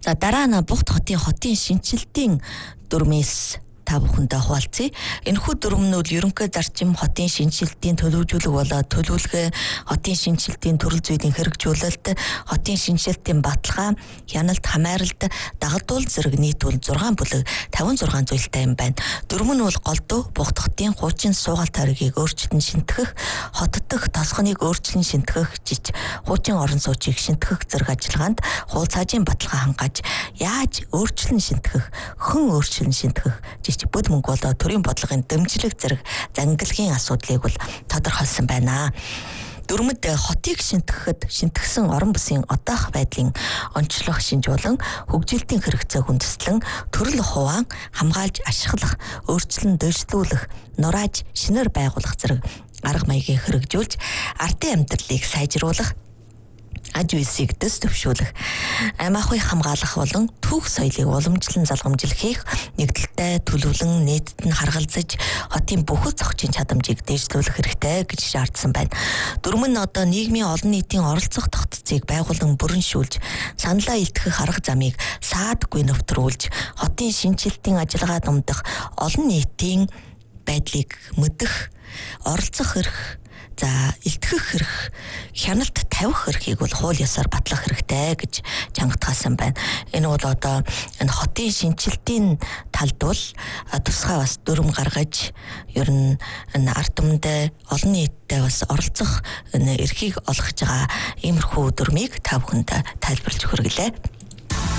За дараа нь Бухт хотын шинжилтийн дүрмээс та бүхэндээ хуваалцъя. Энэхүү дүрмнүүд ерөнхий зарчим хотын шинжилтийн төлөвлөжүүлэг болоод төлөвлөгөө, хотын шинжилтийн төрөл зүйлийн хэрэгжүүлэлт, хотын шинжилтийн баталгаа, хяналт, хамааралд, дагалдуул зэрэг нийтүүл 6 бүлэг 56 зүйлтэй юм байна. Дүрм нь бол голдуу Бухт хотын хуучин суугаалт хоригийг өөрчлөн шинтгэх, хот дох тосгоныг өөрчлөн шинтгэх, жиж хуучин орон сууцыг шинтгэх зэрэг ажиллагаанд хуул цаажийн баталгаа хангаж, яаж өөрчлөн шинтгэх, хэн өөрчлөн шинтгэх, бүд мөнгө болоо төрийн бодлогын дэмжлэг зэрэг зангилгийн асуудлыг бол тодорхойлсон байна. Дүрмэд хотыг шинтгэхэд шинтгэсэн орон бүсийн одоох байдлын онцлог шинжуулан хөгжилтийн хэрэгцээг үндэслэн төрөл хуваан хамгаалж ашиглах, өөрчлөн дэвшлүүлэх, нурааж шинээр байгуулах зэрэг арга маягийг хэрэгжүүлж ардын амьдралыг сайжруулах, аж үйлсийг дэс төвшүүлэх, амь ахуйг хамгаалах болон түүх соёлыг уламжлан залгамжлахыг нэгдэлтэй төлөвлөн нийтэд нь харгалзаж хотын бүхэл зохицын чадамжийг дэвшлүүлэх хэрэгтэй гэж шаардсан байна. Дүрм нь одоо нийгмийн олон нийтийн оролцох тогтцыг байгуулан бүрэншүүлж, саналаа илтгэх арга замыг саадгүй нэвтрүүлж, хотын шинжилтийн ажиллагаа дамжих олон нийтийн байдлыг мэдэх, оролцох эрх, за илтгэх хэрэг, хяналт тавих эрхийг бол хууль ёсоор батлах хэрэгтэй гэж чангатгаасан байна. Энэ бол одоо энэ хотын шинжилтийн талд бол тусгай бас дүрм гаргаж, ер нь энэ ард түмэнд олон нийтэд бас оролцох энэ эрхийг олгож байгаа иймэрхүү дүрмийг та бүхэнд тайлбарлаж хүргэлээ.